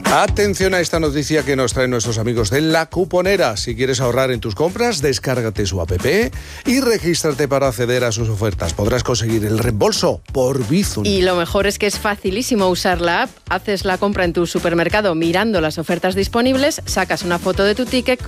Atención a esta noticia que nos traen nuestros amigos de La Cuponera. Si quieres ahorrar en tus compras, descárgate su app y regístrate para acceder a sus ofertas. Podrás conseguir el reembolso por Bizum. Y lo mejor es que es facilísimo usar la app. Haces la compra en tu supermercado mirando las ofertas disponibles, sacas una foto de tu ticket